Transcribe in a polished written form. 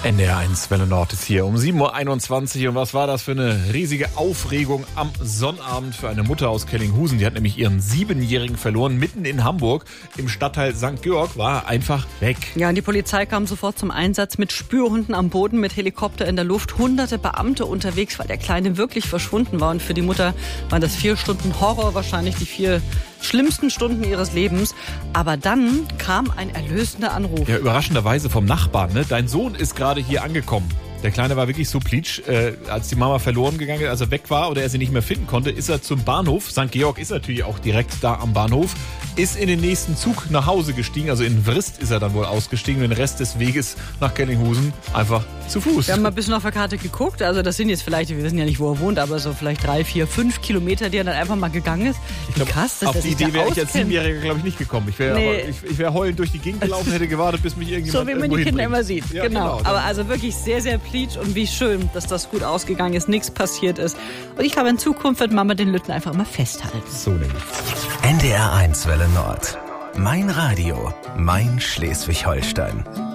NDR1 Welle Nord ist hier um 7.21 Uhr. Und was war das für eine riesige Aufregung am Sonnabend für eine Mutter aus Kellinghusen? Die hat nämlich ihren 7-Jährigen verloren, mitten in Hamburg. Im Stadtteil St. Georg war er einfach weg. Ja, und die Polizei kam sofort zum Einsatz mit Spürhunden am Boden, mit Helikopter in der Luft. Hunderte Beamte unterwegs, weil der Kleine wirklich verschwunden war. Und für die Mutter waren das 4 Stunden Horror, wahrscheinlich die 4 schlimmsten Stunden ihres Lebens. Aber dann kam ein erlösender Anruf. Ja, überraschenderweise vom Nachbarn. Ne? Dein Sohn ist gerade hier angekommen. Der Kleine war wirklich so plitsch, als die Mama verloren gegangen ist, als er weg war oder er sie nicht mehr finden konnte, ist er zum Bahnhof. St. Georg ist natürlich auch direkt da am Bahnhof. Ist in den nächsten Zug nach Hause gestiegen, also in Vrist ist er dann wohl ausgestiegen. Den Rest des Weges nach Kellinghusen einfach zu Fuß. Wir haben mal ein bisschen auf der Karte geguckt, also das sind jetzt vielleicht, wir wissen ja nicht, wo er wohnt, aber so vielleicht 3, 4, 5 Kilometer, die er dann einfach mal gegangen ist. Ich glaub, krass, dass auf die Idee wäre ich als 7-Jähriger, glaube ich, nicht gekommen. Ich wäre heulend durch die Gegend gelaufen, hätte gewartet, bis mich irgendjemand so wie man die Kinder immer sieht. Ja, genau. Aber also wirklich sehr, sehr plitsch und wie schön, dass das gut ausgegangen ist, nichts passiert ist. Und ich glaube, in Zukunft wird Mama den Lütten einfach immer festhalten. So nämlich. NDR1 Welle Nord. Mein Radio, mein Schleswig-Holstein.